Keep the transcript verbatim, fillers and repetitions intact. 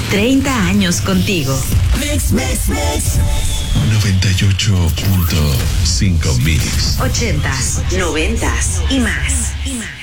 treinta años contigo. Mix, mix, mix. noventa y ocho punto cinco Mix. ochentas, noventas y más. Y más.